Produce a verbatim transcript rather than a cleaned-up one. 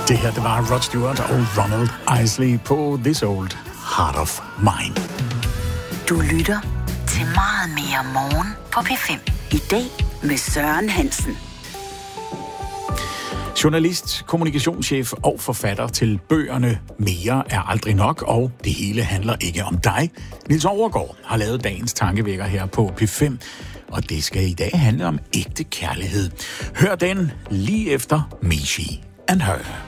Det her, det var Rod Stewart og Ronald Isley på This Old Heart of Mine. Du lytter til Meget Mere Morgen på P fem. I dag med Søren Hansen. Journalist, kommunikationschef og forfatter til bøgerne Mere er aldrig nok, og det hele handler ikke om dig. Niels Overgaard har lavet dagens tankevækker her på P fem, og det skal i dag handle om ægte kærlighed. Hør den lige efter Me, She and Her.